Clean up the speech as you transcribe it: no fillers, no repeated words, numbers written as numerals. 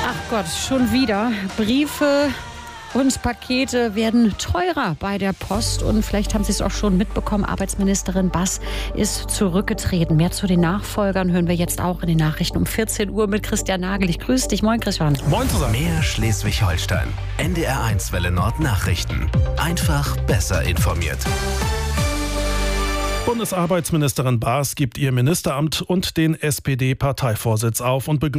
Ach Gott, schon wieder. Briefe und Pakete werden teurer bei der Post. Und vielleicht haben Sie es auch schon mitbekommen, Arbeitsministerin Bass ist zurückgetreten. Mehr zu den Nachfolgern hören wir jetzt auch in den Nachrichten um 14 Uhr mit Christian Nagel. Ich grüße dich. Moin, Christian. Moin zusammen. Mehr Schleswig-Holstein. NDR1 Welle Nord Nachrichten. Einfach besser informiert. Bundesarbeitsministerin Baas gibt ihr Ministeramt und den SPD-Parteivorsitz auf und begründet